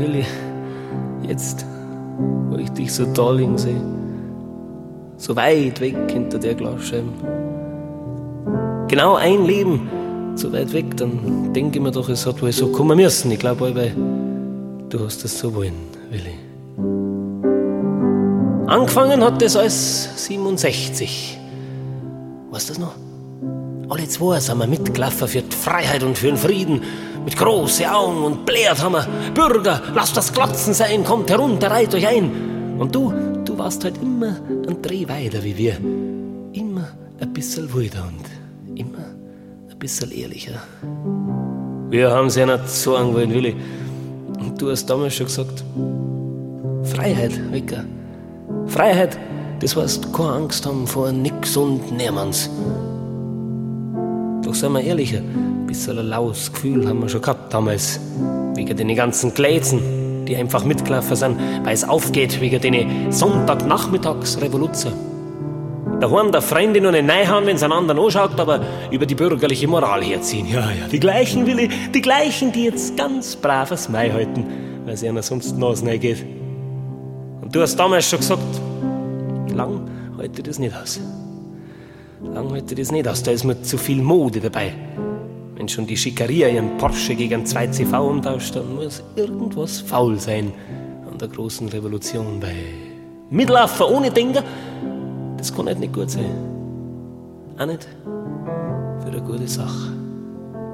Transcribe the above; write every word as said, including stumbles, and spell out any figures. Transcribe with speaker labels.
Speaker 1: Willi, jetzt, wo ich dich so da liegen sehe, so weit weg hinter der Glasscheibe, genau ein Leben so weit weg, dann denke ich mir doch, es hat wohl so kommen müssen. Ich glaube, weil du hast es so wollen, Willi. Angefangen hat das alles siebenundsechzig. Weißt du das noch? Alle zwei sind wir mitgelaufen für die Freiheit und für den Frieden. Mit großen Augen und blärt haben wir: Bürger, lasst das Glotzen sein, kommt herunter, reiht euch ein. Und du, du warst halt immer ein Dreh weiter wie wir. Immer ein bisschen wilder und immer ein bisschen ehrlicher. Wir haben es ja nicht sagen wollen, Willi. Und du hast damals schon gesagt: Freiheit, Wecker. Freiheit, das heißt keine Angst haben vor nix und niemands. Doch seien wir ehrlicher, ein bisschen ein laues Gefühl haben wir schon gehabt damals. Wegen den ganzen Glätzen, die einfach mitgelaufen sind, weil es aufgeht, wegen den Sonntagnachmittagsrevolution. Daheim der Freunde nur nicht reinhauen, wenn es einen anderen anschaut, aber über die bürgerliche Moral herziehen. Ja, ja, die gleichen, Willi, die gleichen, die jetzt ganz braves Mai halten, weil es ihnen sonst die Nase reingeht. Und du hast damals schon gesagt, lang halte ich das nicht aus. Lang halte ich das nicht aus, da ist mir zu viel Mode dabei. Wenn schon die Schickeria ihren Porsche gegen zwei C V umtauscht, dann muss irgendwas faul sein an der großen Revolution. Bei Mitlaufen ohne Denker, das kann halt nicht gut sein. Auch nicht für eine gute Sache.